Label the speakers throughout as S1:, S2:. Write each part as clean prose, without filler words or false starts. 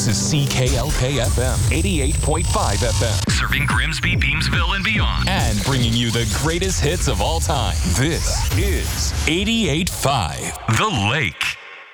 S1: This is CKLK-FM, 88.5 FM.
S2: Serving Grimsby, Beamsville, and beyond.
S1: And bringing you the greatest hits of all time. This is 88.5
S2: The Lake.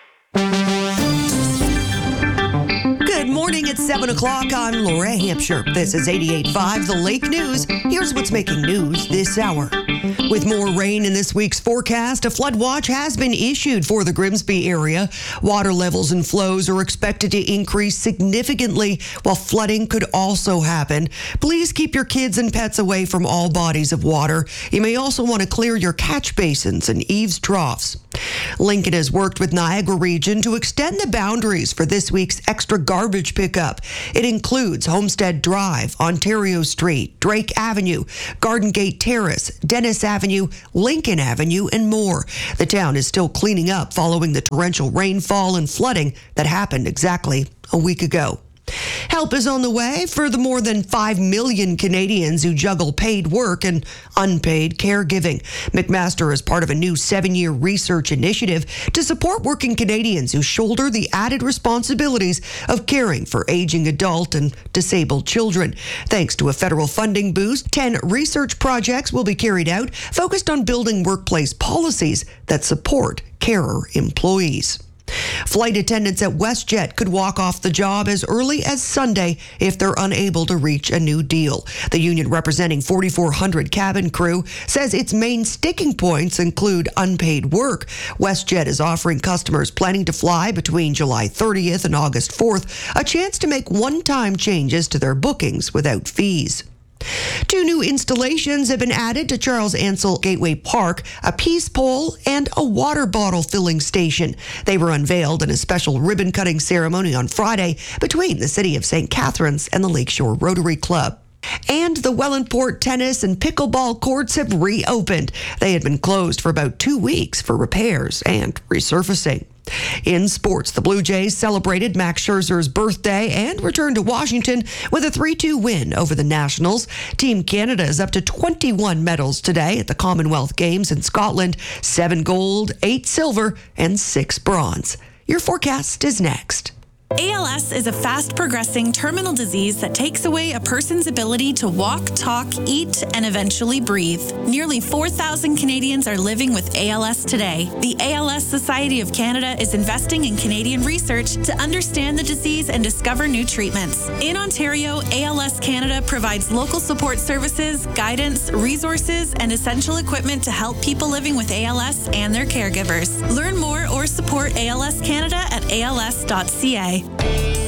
S3: Good morning, it's 7 o'clock. I'm Laura Hampshire. This is 88.5 The Lake News. Here's what's making news this hour. With more rain in this week's forecast, a flood watch has been issued for the Grimsby area. Water levels and flows are expected to increase significantly, while flooding could also happen. Please keep your kids and pets away from all bodies of water. You may also want to clear your catch basins and eaves troughs. Lincoln has worked with Niagara Region to extend the boundaries for this week's extra garbage pickup. It includes Homestead Drive, Ontario Street, Drake Avenue, Garden Gate Terrace, Dennis Avenue, Lincoln Avenue, and more. The town is still cleaning up following the torrential rainfall and flooding that happened exactly a week ago. Help is on the way for the more than 5 million Canadians who juggle paid work and unpaid caregiving. McMaster is part of a new 7-year research initiative to support working Canadians who shoulder the added responsibilities of caring for aging adult and disabled children. Thanks to a federal funding boost, 10 research projects will be carried out focused on building workplace policies that support carer employees. Flight attendants at WestJet could walk off the job as early as Sunday if they're unable to reach a new deal. The union representing 4,400 cabin crew says its main sticking points include unpaid work. WestJet is offering customers planning to fly between July 30th and August 4th a chance to make one-time changes to their bookings without fees. 2 new installations have been added to Charles Ansell Gateway Park, a peace pole and a water bottle filling station. They were unveiled in a special ribbon-cutting ceremony on Friday between the City of St. Catharines and the Lakeshore Rotary Club. And the Wellandport tennis and pickleball courts have reopened. They had been closed for about 2 weeks for repairs and resurfacing. In sports, the Blue Jays celebrated Max Scherzer's birthday and returned to Washington with a 3-2 win over the Nationals. Team Canada is up to 21 medals today at the Commonwealth Games in Scotland: 7 gold, 8 silver, and 6 bronze. Your forecast is next.
S4: ALS is a fast-progressing terminal disease that takes away a person's ability to walk, talk, eat, and eventually breathe. Nearly 4,000 Canadians are living with ALS today. The ALS Society of Canada is investing in Canadian research to understand the disease and discover new treatments. In Ontario, ALS Canada provides local support services, guidance, resources, and essential equipment to help people living with ALS and their caregivers. Learn more or support ALS Canada at als.ca.